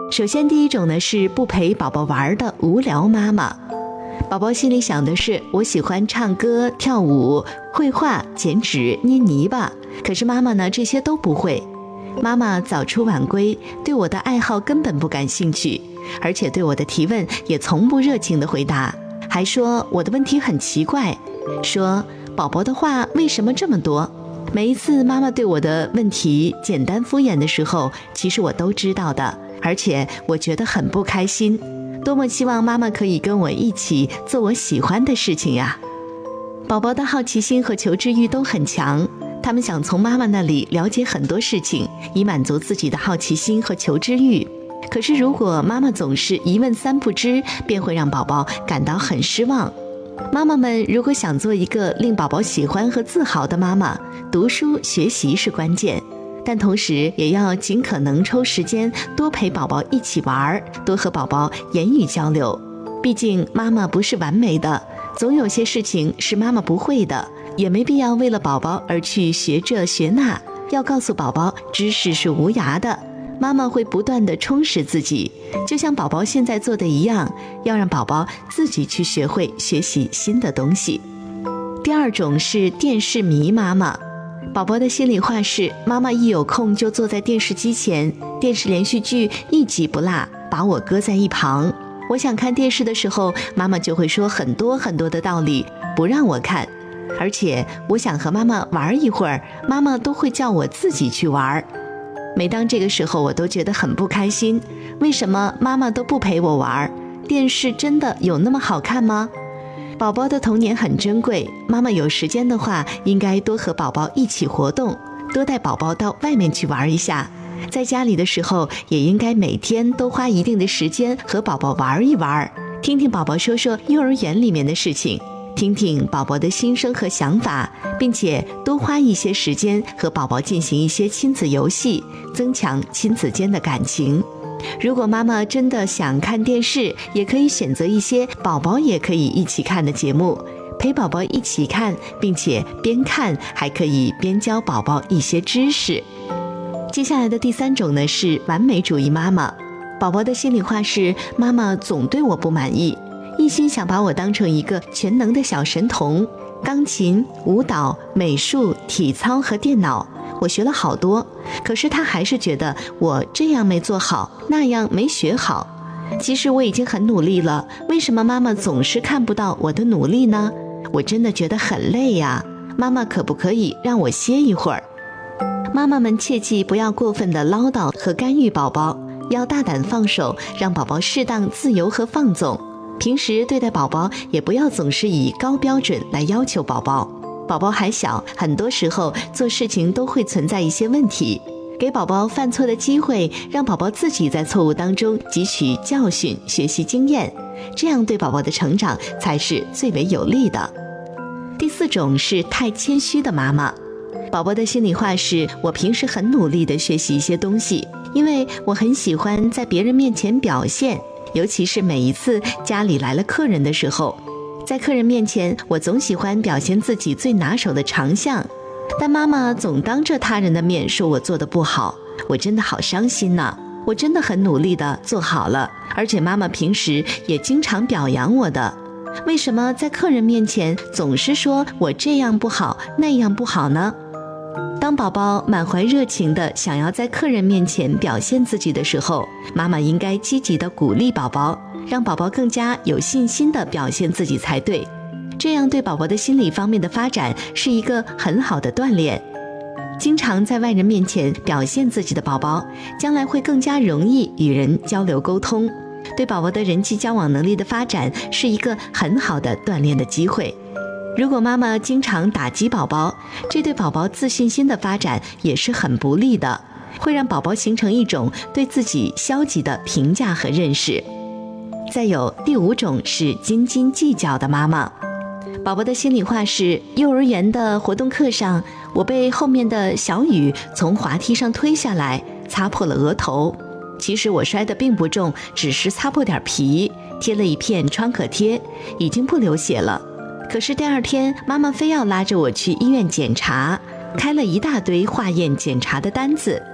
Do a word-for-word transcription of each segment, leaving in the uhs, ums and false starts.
首先第一种呢是不陪宝宝玩的无聊妈妈。宝宝心里想的是，我喜欢唱歌、跳舞、绘画、剪纸、捏泥巴，可是妈妈呢这些都不会。妈妈早出晚归，对我的爱好根本不感兴趣，而且对我的提问也从不热情的回答，还说我的问题很奇怪，说宝宝的话为什么这么多。每一次妈妈对我的问题简单敷衍的时候，其实我都知道的，而且我觉得很不开心，多么希望妈妈可以跟我一起做我喜欢的事情呀。宝宝的好奇心和求知欲都很强，他们想从妈妈那里了解很多事情，以满足自己的好奇心和求知欲。可是如果妈妈总是一问三不知，便会让宝宝感到很失望。妈妈们如果想做一个令宝宝喜欢和自豪的妈妈，读书学习是关键，但同时也要尽可能抽时间多陪宝宝一起玩，多和宝宝言语交流。毕竟妈妈不是完美的，总有些事情是妈妈不会的，也没必要为了宝宝而去学这学那。要告诉宝宝，知识是无涯的，妈妈会不断地充实自己，就像宝宝现在做的一样，要让宝宝自己去学会学习新的东西。第二种是电视迷妈妈。宝宝的心里话是，妈妈一有空就坐在电视机前，电视连续剧一集不落，把我搁在一旁。我想看电视的时候，妈妈就会说很多很多的道理，不让我看。而且我想和妈妈玩一会儿，妈妈都会叫我自己去玩。每当这个时候，我都觉得很不开心，为什么妈妈都不陪我玩？电视真的有那么好看吗？宝宝的童年很珍贵，妈妈有时间的话，应该多和宝宝一起活动，多带宝宝到外面去玩一下。在家里的时候，也应该每天都花一定的时间和宝宝玩一玩，听听宝宝说说幼儿园里面的事情，听听宝宝的心声和想法，并且多花一些时间和宝宝进行一些亲子游戏，增强亲子间的感情。如果妈妈真的想看电视，也可以选择一些宝宝也可以一起看的节目，陪宝宝一起看，并且边看还可以边教宝宝一些知识。接下来的第三种呢是完美主义妈妈。宝宝的心里话是，妈妈总对我不满意，一心想把我当成一个全能的小神童，钢琴、舞蹈、美术、体操和电脑我学了好多，可是他还是觉得我这样没做好，那样没学好。其实我已经很努力了，为什么妈妈总是看不到我的努力呢？我真的觉得很累呀，妈妈可不可以让我歇一会儿？妈妈们切记不要过分的唠叨和干预宝宝，要大胆放手，让宝宝适当自由和放纵。平时对待宝宝也不要总是以高标准来要求宝宝。宝宝还小，很多时候做事情都会存在一些问题，给宝宝犯错的机会，让宝宝自己在错误当中汲取教训，学习经验，这样对宝宝的成长才是最为有利的。第四种是太谦虚的妈妈。宝宝的心里话是，我平时很努力地学习一些东西，因为我很喜欢在别人面前表现，尤其是每一次家里来了客人的时候，在客人面前，我总喜欢表现自己最拿手的长项，但妈妈总当着他人的面说我做得不好，我真的好伤心呐！我真的很努力地做好了，而且妈妈平时也经常表扬我的，为什么在客人面前总是说我这样不好，那样不好呢？当宝宝满怀热情地想要在客人面前表现自己的时候，妈妈应该积极地鼓励宝宝，让宝宝更加有信心地表现自己才对，这样对宝宝的心理方面的发展是一个很好的锻炼。经常在外人面前表现自己的宝宝，将来会更加容易与人交流沟通，对宝宝的人际交往能力的发展是一个很好的锻炼的机会。如果妈妈经常打击宝宝，这对宝宝自信心的发展也是很不利的，会让宝宝形成一种对自己消极的评价和认识。再有第五种是斤斤计较的妈妈。宝宝的心里话是，幼儿园的活动课上，我被后面的小雨从滑梯上推下来，擦破了额头。其实我摔得并不重，只是擦破点皮，贴了一片创可贴，已经不流血了。可是第二天，妈妈非要拉着我去医院检查，开了一大堆化验检查的单子。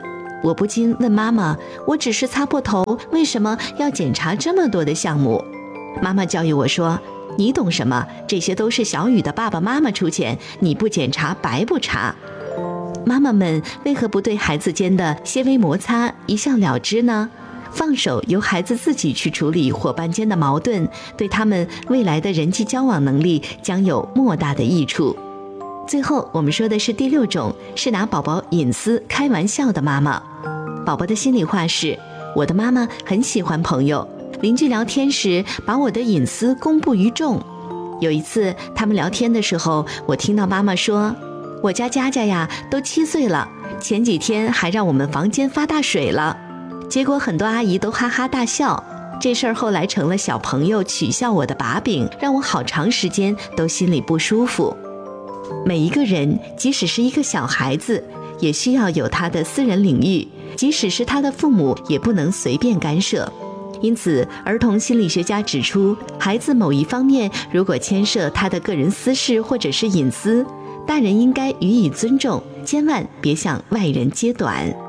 我不禁问妈妈，我只是擦破头，为什么要检查这么多的项目？妈妈教育我说，你懂什么？这些都是小雨的爸爸妈妈出钱，你不检查白不查。妈妈们为何不对孩子间的些微摩擦一笑了之呢？放手由孩子自己去处理伙伴间的矛盾，对他们未来的人际交往能力将有莫大的益处。最后我们说的是第六种，是拿宝宝隐私开玩笑的妈妈。宝宝的心里话是，我的妈妈很喜欢朋友，邻居聊天时把我的隐私公布于众。有一次他们聊天的时候，我听到妈妈说，我家佳佳呀都七岁了，前几天还让我们房间发大水了。结果很多阿姨都哈哈大笑，这事儿后来成了小朋友取笑我的把柄，让我好长时间都心里不舒服。每一个人，即使是一个小孩子，也需要有他的私人领域，即使是他的父母也不能随便干涉。因此，儿童心理学家指出，孩子某一方面如果牵涉他的个人私事或者是隐私，大人应该予以尊重，千万别向外人揭短。